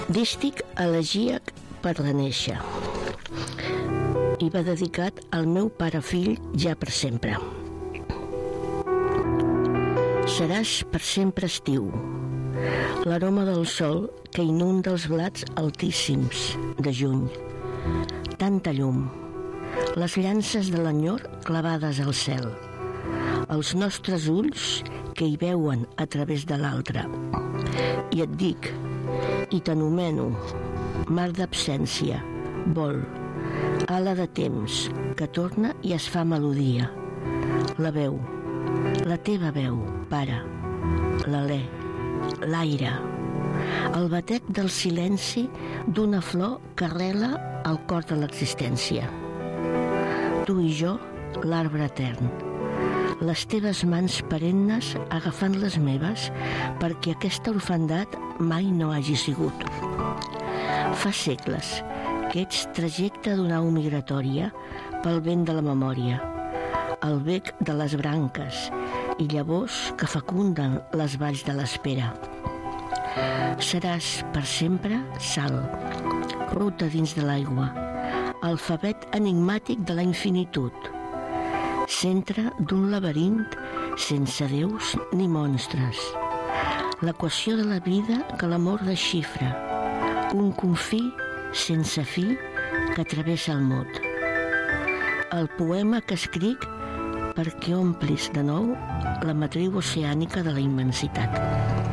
Dístic elegíac per la néixer i va dedicat al meu pare-fill ja per sempre. Seràs per sempre estiu, l'aroma del sol que inunda els blats altíssims de juny. Tanta llum, les llances de l'enyor clavades al cel, els nostres ulls que hi veuen a través de l'altre. I et dic, i t'anomeno, mar d'absència, vol, ala de temps, que torna i es fa melodia. La veu, la teva veu, pare, l'alè, l'aire, el batec del silenci d'una flor que arrela al cor de l'existència. Tu i jo, l'arbre etern, les teves mans perennes agafant les meves perquè aquesta orfandat mai no hagi sigut. Fa segles que ets trajecte d'una au migratòria pel vent de la memòria, el bec de les branques i llavors que fecunden les valls de l'espera. Seràs per sempre sal, ruta dins de l'aigua, alfabet enigmàtic de la infinitud, centre d'un laberint sense déus ni monstres, l'equació de la vida que l'amor desxifra, un confí sense fi que travessa el mot. El poema que escric perquè omplis de nou la matriu oceànica de la immensitat.